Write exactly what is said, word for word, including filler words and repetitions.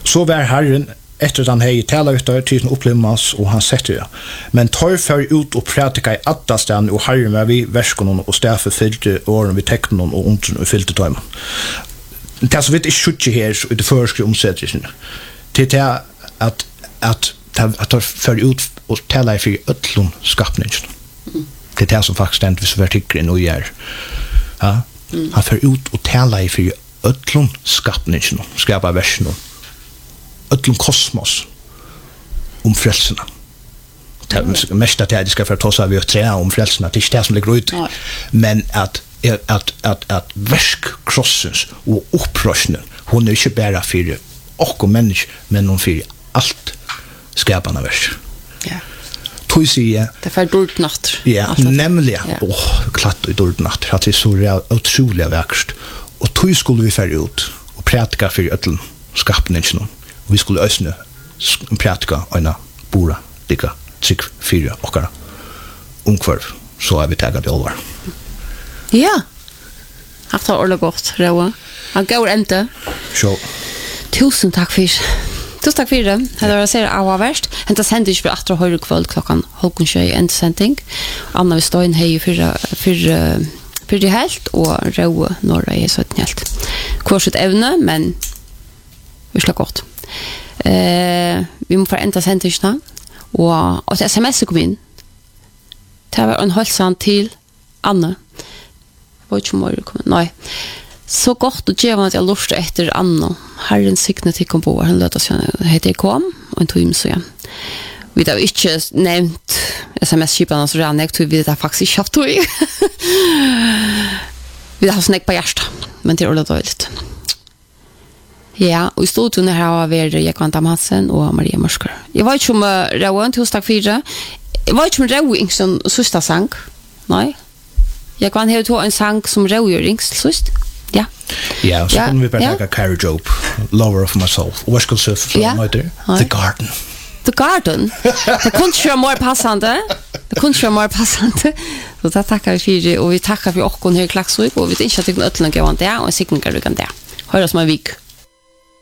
Så var Herren efter att han hej tala ut där tiden upplevas och han sätter det. Men tar för ut och pratika i alla ställen och Herren var vi värskorna och stäffer fyllde åren vi tecknade och ont och fyllde tajman. Det som vi inte skjuter här i det första omsättningen. Det är att att att tar för ut och tala i för öllon skapningen. Det är det som faktiskt är så vertiklen och gör. Ja. Han för ut och tala i för öllon skapningen. Skapa versen öllum kosmos om frälsarna. Det mesta att det ska för ta så vi tre om frälsarna det är det som ligger ut. Men att att att att verk crossens och upprörsnen hon är inte bara för och människa men hon för allt skaparna vers. Ja. Tui säger det för dult natt. Ja, nämligen. Åh, klart och dult natt. Att det är så otroligt verkst. Och tui skulle vi färja ut och pratka för öllum skapningen. Vi skulle ösna pratika ena bora lika trygg fyra och ungkvarv så är vi taggade i allvar. Ja. Haft har ordentligt gott, Roa. Han går inte. Så. Tusen tack för Tusen tack för det. Det var att säga av värst. Inte sände inte för att höra kväll klockan halv tjej en sändning. Anna vi står in här för för för det helt och Roa norra är så helt. Kurset ävne men vi slår gott. Eh, vi må forenta sentersna og at sms kom inn det var en halsan til Anne var ikke morgen kom inn nei så godt og gjør at jeg lurte etter Anne Herren signet til kom på han løt oss heter jeg kom og en tog så igjen vi har ikke nevnt sms-kipene så rann jeg tog vi det faktisk ikke haft tog vi har snakket på hjertet men det er ordentlig dårligt. Ja, og i studion her har vi Jekvanta Madsen og Maria Mørsker. Jeg var ikke om Rauen til hosdag fire. Jeg var ikke om Rauen yngsten sista sang. Nei. Jekvanta har to en sang som Rauen yngst sist. Ja. Ja, så kunne vi bare takke Carrie Job, Lover of My Soul. Og hva skal du se for møter? The Garden. The Garden? Det kunne ikke være mer passende. Det kunne ikke være mer passende. Så da takker vi fire, og vi takker for åkken her i Klaksvik, og vi vet ikke at vi kan øtlen gøyant det, og en sikninger du kan det. Høyre som en vik.